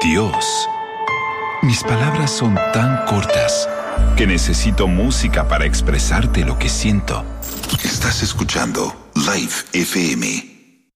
Dios, mis palabras son tan cortas que necesito música para expresarte lo que siento. Estás escuchando Live FM.